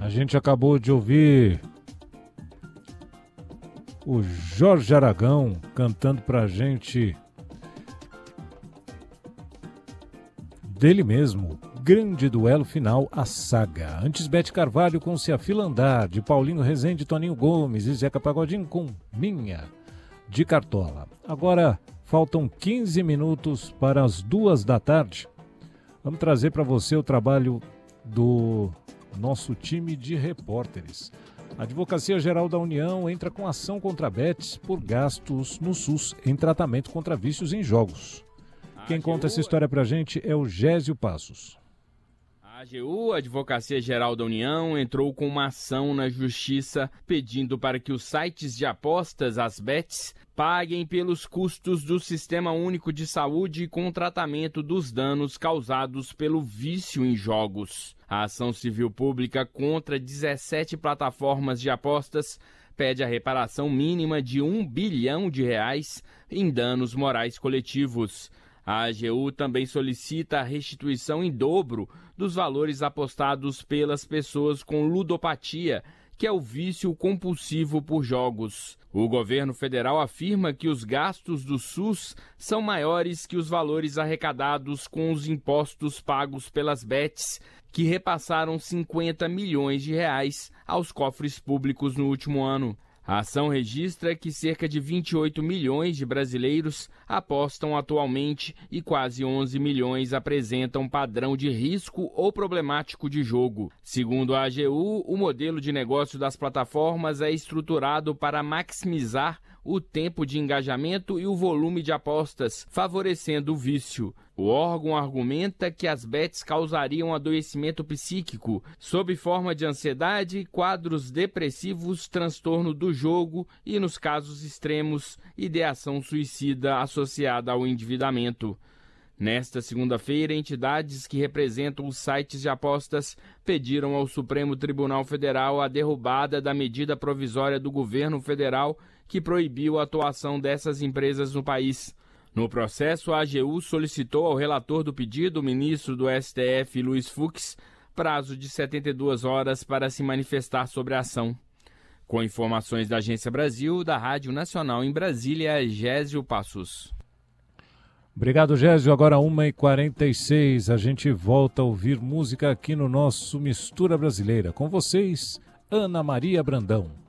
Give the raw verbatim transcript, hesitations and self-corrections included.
A gente acabou de ouvir o Jorge Aragão cantando pra gente dele mesmo, grande duelo final, a saga. Antes, Bete Carvalho com Se a Fila Andar, de Paulinho Rezende, Toninho Gomes e Zeca Pagodinho com Minha, de Cartola. Agora, faltam quinze minutos para as duas da tarde. Vamos trazer para você o trabalho do nosso time de repórteres. A Advocacia Geral da União entra com ação contra bets por gastos no SUS em tratamento contra vícios em jogos. Quem conta essa história pra gente é o Gésio Passos. A AGU, a Advocacia Geral da União, entrou com uma ação na Justiça pedindo para que os sites de apostas, as bets, paguem pelos custos do Sistema Único de Saúde com tratamento dos danos causados pelo vício em jogos. A ação civil pública contra dezessete plataformas de apostas pede a reparação mínima de um bilhão de reais em danos morais coletivos. A AGU também solicita a restituição em dobro dos valores apostados pelas pessoas com ludopatia, que é o vício compulsivo por jogos. O governo federal afirma que os gastos do SUS são maiores que os valores arrecadados com os impostos pagos pelas bets, que repassaram cinquenta milhões de reais aos cofres públicos no último ano. A ação registra que cerca de vinte e oito milhões de brasileiros apostam atualmente e quase onze milhões apresentam padrão de risco ou problemático de jogo. Segundo a AGU, o modelo de negócio das plataformas é estruturado para maximizar o tempo de engajamento e o volume de apostas, favorecendo o vício. O órgão argumenta que as bets causariam adoecimento psíquico, sob forma de ansiedade, quadros depressivos, transtorno do jogo e, nos casos extremos, ideação suicida associada ao endividamento. Nesta segunda-feira, entidades que representam os sites de apostas pediram ao Supremo Tribunal Federal a derrubada da medida provisória do governo federal que proibiu a atuação dessas empresas no país. No processo, a AGU solicitou ao relator do pedido, o ministro do S T F, Luiz Fux, prazo de setenta e duas horas para se manifestar sobre a ação. Com informações da Agência Brasil, da Rádio Nacional em Brasília, Gésio Passos. Obrigado, Gésio. Agora uma e quarenta e seis, a gente volta a ouvir música aqui no nosso Mistura Brasileira. Com vocês, Ana Maria Brandão.